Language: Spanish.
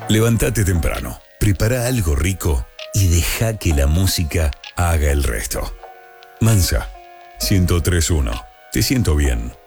Levántate temprano, prepara algo rico y deja que la música haga el resto. Mansa, 103.1. Te siento bien.